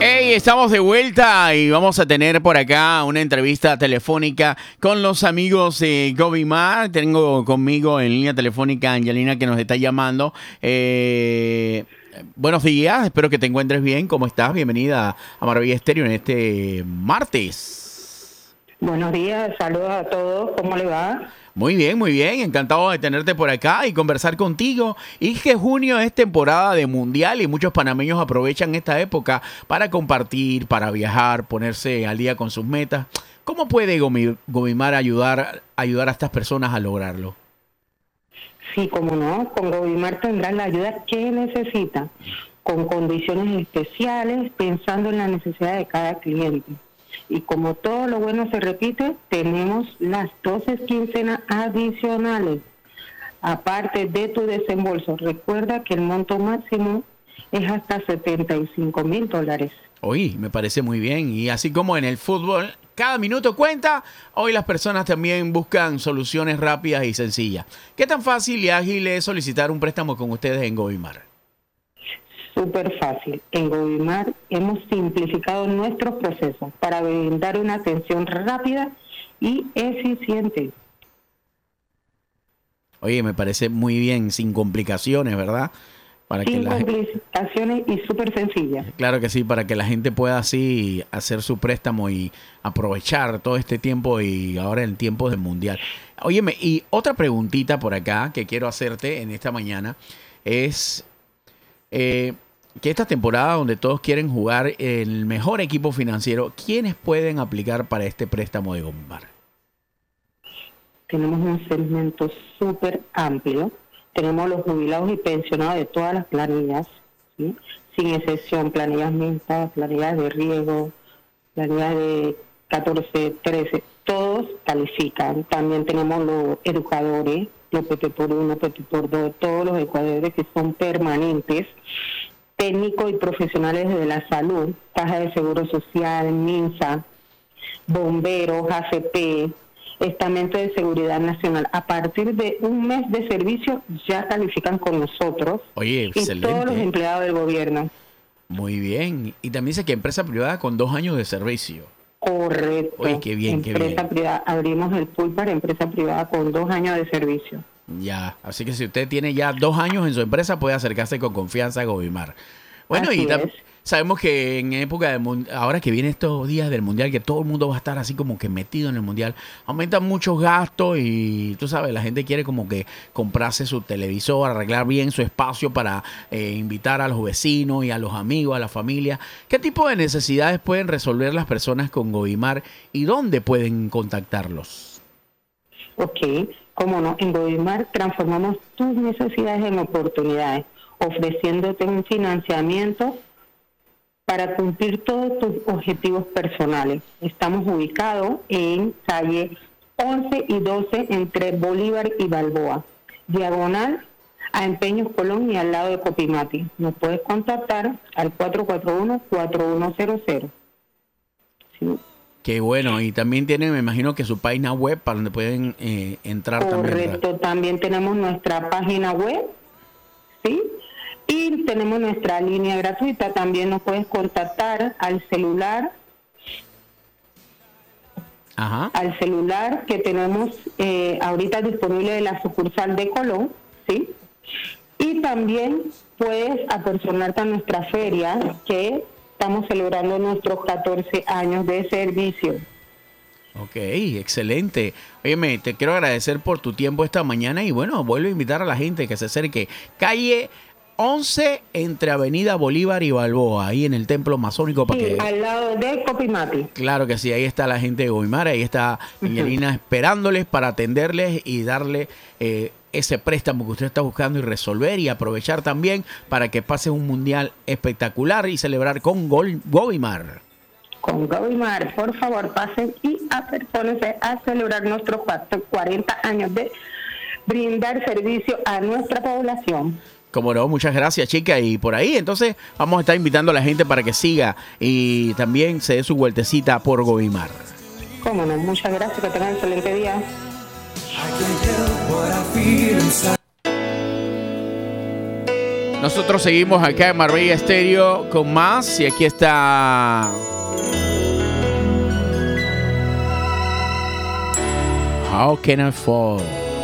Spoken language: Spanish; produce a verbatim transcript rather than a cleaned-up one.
Hey, estamos de vuelta y vamos a tener por acá una entrevista telefónica con los amigos de Govimar. Tengo conmigo en línea telefónica a Angelina que nos está llamando. Eh, buenos días, espero que te encuentres bien. ¿Cómo estás? Bienvenida a Maravilla Estéreo en este martes. Buenos días, saludos a todos. ¿Cómo le va? Muy bien, muy bien. Encantado de tenerte por acá y conversar contigo. Y que junio es temporada de mundial y muchos panameños aprovechan esta época para compartir, para viajar, ponerse al día con sus metas. ¿Cómo puede Govimar ayudar, ayudar a estas personas a lograrlo? Sí, como no, con Govimar tendrán la ayuda que necesita, con condiciones especiales, pensando en la necesidad de cada cliente. Y como todo lo bueno se repite, tenemos las doce quincenas adicionales, aparte de tu desembolso. Recuerda que el monto máximo es hasta setenta y cinco mil dólares. Oye, me parece muy bien. Y así como en el fútbol, cada minuto cuenta, hoy las personas también buscan soluciones rápidas y sencillas. ¿Qué tan fácil y ágil es solicitar un préstamo con ustedes en Govimar? Súper fácil. En Govimar hemos simplificado nuestros procesos para brindar una atención rápida y eficiente. Oye, me parece muy bien, sin complicaciones, ¿verdad? Para sin que la complicaciones y súper sencillas. Claro que sí, para que la gente pueda así hacer su préstamo y aprovechar todo este tiempo y ahora el tiempo del mundial. Óyeme, y otra preguntita por acá que quiero hacerte en esta mañana es... Eh, que esta temporada donde todos quieren jugar el mejor equipo financiero, ¿quiénes pueden aplicar para este préstamo de Govimar? Tenemos un segmento súper amplio. Tenemos los jubilados y pensionados de todas las planillas, ¿sí? Sin excepción, planillas mixtas, planillas de riesgo, planillas de catorce, trece, todos califican. También tenemos los educadores, los P P por uno, P P por dos, todos los educadores que son permanentes, técnicos y profesionales de la salud, Caja de Seguro Social, MINSA, bomberos, A C P, Estamento de Seguridad Nacional. A partir de un mes de servicio ya califican con nosotros. Oye, excelente. Y todos los empleados del gobierno. Muy bien. Y también dice que empresa privada con dos años de servicio. Correcto. Oye, qué bien, empresa qué bien. Privada, abrimos el pool para empresa privada con dos años de servicio. Ya, así que si usted tiene ya dos años en su empresa, puede acercarse con confianza a Govimar. Bueno, Así y tam- es. sabemos que en época de mun- ahora que vienen estos días del mundial, que todo el mundo va a estar así como que metido en el mundial, aumentan muchos gastos y tú sabes, la gente quiere como que comprarse su televisor, arreglar bien su espacio para eh, invitar a los vecinos y a los amigos, a la familia. ¿Qué tipo de necesidades pueden resolver las personas con Govimar y dónde pueden contactarlos? Ok, cómo no, en Govimar transformamos tus necesidades en oportunidades, ofreciéndote un financiamiento para cumplir todos tus objetivos personales. Estamos ubicados en calle once y doce entre Bolívar y Balboa, diagonal a Empeños Colón y al lado de Copimati. Nos puedes contactar al cuatro cuatro uno, cuatro uno cero cero. ¿Sí? Qué bueno, y también tienen, me imagino que su página web para donde pueden eh, entrar también. Correcto, también tenemos nuestra página web, ¿sí? Y tenemos nuestra línea gratuita, también nos puedes contactar al celular, Ajá. al celular que tenemos eh, ahorita disponible de la sucursal de Colón, ¿sí? Y también puedes apersonarte a nuestra feria, que estamos celebrando nuestros catorce años de servicio. Ok, excelente. Óyeme, te quiero agradecer por tu tiempo esta mañana y bueno, vuelvo a invitar a la gente que se acerque. Calle once entre Avenida Bolívar y Balboa, ahí en el Templo Masónico. Para Sí, que... al lado de Copimati. Claro que sí, ahí está la gente de Govimar, ahí está Angelina uh-huh. esperándoles para atenderles y darle eh, ese préstamo que usted está buscando y resolver y aprovechar también para que pase un mundial espectacular y celebrar con Gol- Govimar. Con Govimar, por favor, pasen y apertónense a celebrar nuestros cuarenta años de brindar servicio a nuestra población. Como no, muchas gracias, chica. Y por ahí, entonces, vamos a estar invitando a la gente para que siga y también se dé su vueltecita por Govimar. Cómo no, muchas gracias, que tengan un excelente día. Nosotros seguimos acá en Marbella Estéreo con más. Y aquí está How Can I Fall.